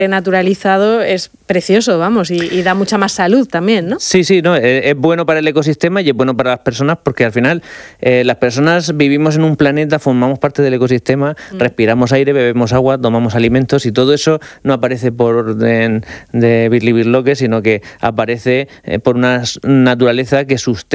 naturalizado es precioso, vamos, y da mucha más salud también, ¿no? Sí, no, es bueno para el ecosistema y es bueno para las personas porque al final las personas vivimos en un planeta, formamos parte del ecosistema, respiramos aire, bebemos agua, tomamos alimentos y todo eso no aparece por orden de birlibirloque, sino que aparece por una naturaleza que sustenta